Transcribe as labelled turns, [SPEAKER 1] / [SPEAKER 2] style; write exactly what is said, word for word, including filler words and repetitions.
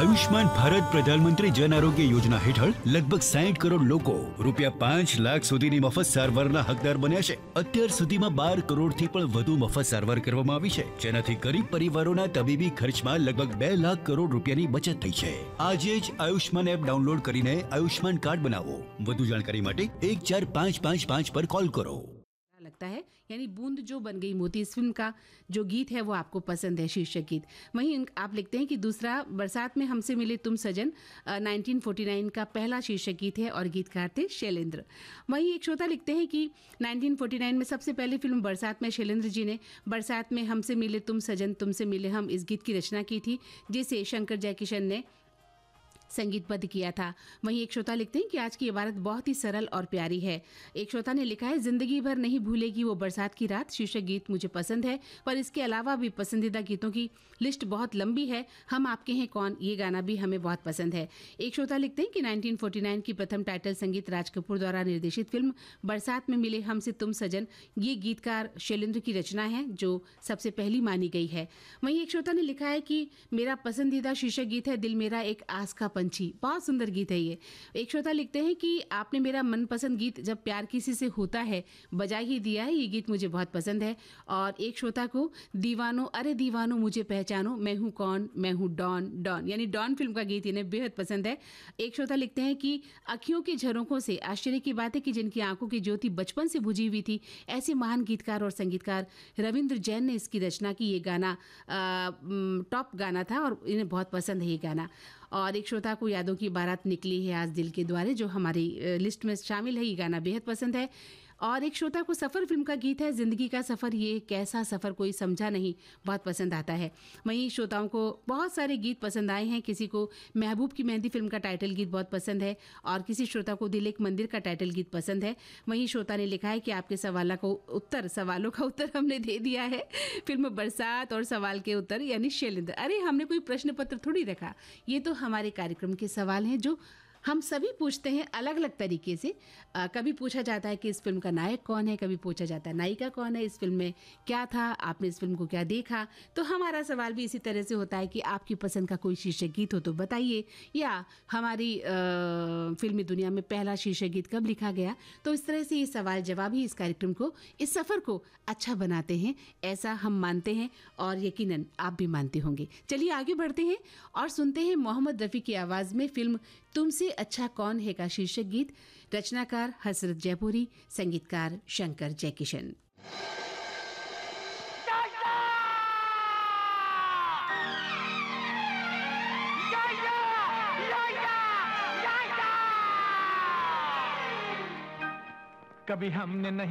[SPEAKER 1] આયુષ્માન ભારત પ્રધાનમંત્રી જન આરોગ્ય યોજના હેઠળ લગભગ સાઠ કરોડ લોકો રૂપિયા પાંચ લાખ સુધીની મફત સારવારના હકદાર બન્યા છે. અત્યાર સુધીમાં બાર કરોડથી પણ વધુ મફત સારવાર કરવામાં આવી છે, જેનાથી ગરીબ પરિવારોના તબીબી ખર્ચમાં લગભગ બે લાખ કરોડ રૂપિયાની બચત થઈ છે. આજે જ આયુષ્માન એપ ડાઉનલોડ કરીને આયુષ્માન કાર્ડ બનાવો. વધુ જાણકારી માટે એક ચાર પાંચ પાંચ પાંચ पर कॉल करो.
[SPEAKER 2] लगता है यानी बूंद जो बन गई मोती, इस फिल्म का जो गीत है वो आपको पसंद है, शीर्षक गीत. वहीं आप लिखते हैं कि दूसरा बरसात में हमसे मिले तुम सजन नाइनटीन फोर्टी नाइन का पहला शीर्षक गीत है और गीतकार थे शैलेंद्र. वहीं एक श्रोता लिखते हैं कि नाइनटीन फोर्टी नाइन में सबसे पहली फिल्म बरसात में शैलेंद्र जी ने बरसात में हमसे मिले तुम सजन तुमसे मिले हम इस गीत की रचना की थी, जिसे शंकर जयकिशन ने संगीतबद्ध किया था. वहीं एक श्रोता लिखते हैं कि आज की इबारत बहुत ही सरल और प्यारी है. एक श्रोता ने लिखा है, जिंदगी भर नहीं भूलेगी वो बरसात की रात शीर्षक गीत मुझे पसंद है, पर इसके अलावा भी पसंदीदा गीतों की लिस्ट बहुत लंबी है. हम आपके हैं कौन ये गाना भी हमें बहुत पसंद है. एक श्रोता लिखते हैं कि नाइनटीन फोर्टी नाइन की प्रथम टाइटल संगीत राज कपूर द्वारा निर्देशित फिल्म बरसात में मिले हमसे तुम सजन, ये गीतकार शैलेंद्र की रचना है जो सबसे पहली मानी गई है. वहीं एक श्रोता ने लिखा है कि मेरा पसंदीदा शीर्षक गीत है दिल मेरा एक आस का पंछी. बहुत सुंदर गीत है ये. एक श्रोता लिखते हैं कि आपने मेरा मनपसंद गीत जब प्यार किसी से होता है बजा ही दिया है, ये गीत मुझे बहुत पसंद है. और एक श्रोता को दीवानो अरे दीवानो मुझे पहचानो मैं हूँ कौन मैं हूँ डॉन डॉन यानी डॉन फिल्म का गीत इन्हें बेहद पसंद है. एक श्रोता लिखते हैं कि अखियों की झरोकों से आश्चर्य की बात है कि जिनकी आंखों की ज्योति बचपन से बुझी हुई थी, ऐसे महान गीतकार और संगीतकार रविंद्र जैन ने इसकी रचना की. ये गाना टॉप गाना था और इन्हें बहुत पसंद है ये गाना. और एक श्रोता को यादों की बारात निकली है आज दिल के द्वारे, जो हमारी लिस्ट में शामिल है, ये गाना बेहद पसंद है. और एक श्रोता को सफ़र फिल्म का गीत है ज़िंदगी का सफ़र ये कैसा सफ़र कोई समझा नहीं, बहुत पसंद आता है. वहीं श्रोताओं को बहुत सारे गीत पसंद आए हैं. किसी को महबूब की मेहंदी फिल्म का टाइटल गीत बहुत पसंद है और किसी श्रोता को दिल एक मंदिर का टाइटल गीत पसंद है. वहीं श्रोता ने लिखा है कि आपके सवालों को उत्तर सवालों का उत्तर हमने दे दिया है, फिल्म बरसात और सवाल के उत्तर यानी शैलेंद्र. अरे हमने कोई प्रश्न पत्र थोड़ी रखा, ये तो हमारे कार्यक्रम के सवाल हैं जो हम सभी पूछते हैं अलग अलग तरीके से. आ, कभी पूछा जाता है कि इस फिल्म का नायक कौन है, कभी पूछा जाता है नायिका कौन है, इस फिल्म में क्या था, आपने इस फिल्म को क्या देखा. तो हमारा सवाल भी इसी तरह से होता है कि आपकी पसंद का कोई शीर्षक गीत हो तो बताइए, या हमारी आ, फिल्मी दुनिया में पहला शीर्षक गीत कब लिखा गया. तो इस तरह से ये सवाल जवाब ही इस कार्यक्रम को, इस सफ़र को अच्छा बनाते हैं, ऐसा हम मानते हैं और यकीनन आप भी मानते होंगे. चलिए आगे बढ़ते हैं और सुनते हैं मोहम्मद रफ़ी की आवाज़ में फिल्म तुमसे अच्छा कौन है का शीर्षक गीत. रचनाकार हसरत जयपुरी, संगीतकार शंकर जयकिशन.
[SPEAKER 3] कभी हमने नहीं